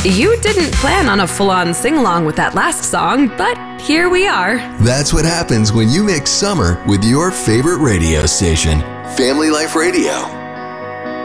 You didn't plan on a full-on sing-along with that last song, but here we are. That's what happens when you mix summer with your favorite radio station, Family Life Radio.